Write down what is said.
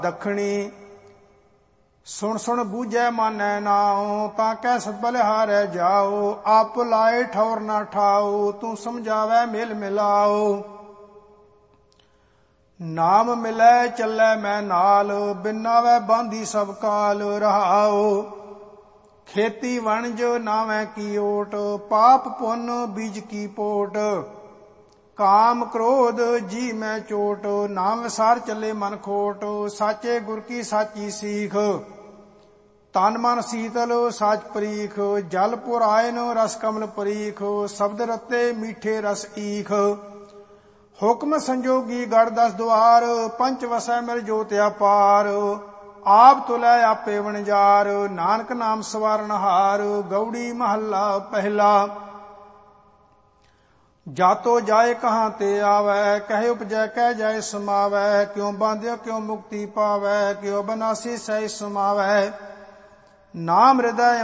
दखणी सुन सुन बूझै मानै नाओ ताकै सत बलिहारै जाओ आप लाए ठौर ना ठाओ तू समझावै मिल मिलाओ नाम मिलै चलै मैं नाल बिनावै बांधी सब काल रहाओ खेती वणज नावै की ओट पाप पुन बीज की पोट ਕਾਮ ਕ੍ਰੋਧ ਜੀ ਮੈਂ ਚੋਟ ਨਾਮ ਵਿਸਾਰ ਚੱਲੇ ਮਨ ਖੋਟ ਸਾਚੇ ਗੁਰ ਕੀ ਸਾਚੀ ਸੀਖ ਤਨ ਮਨ ਸੀਤਲ ਸਾਚ ਪਰੀਖ ਜਲ ਪੁਰਾਇਨ ਰਸ ਕਮਲ ਪਰੀਖ ਸ਼ਬਦ ਰਤੇ ਮੀਠੇ ਰਸ ਈਖ ਹੁਕਮ ਸੰਜੋਗੀ ਗੜ 10 ਦੁਆਰ ਪੰਚ ਵਸੈ ਮਿਲ ਜੋਤਿ ਅਪਾਰ ਆਪ ਤੁਲੈ ਆਪੇ ਵਣਜਾਰ ਨਾਨਕ ਨਾਮ ਸਵਾਰਨ ਹਾਰ ਗੌੜੀ ਮਹੱਲਾ ਪਹਿਲਾ जातो जाए कहाँ ते आवै कहे उपजै कह जाए समावै क्यों बांध्यो क्यों मुक्ति पावै क्यों बनासी सह समावै नाम हृदय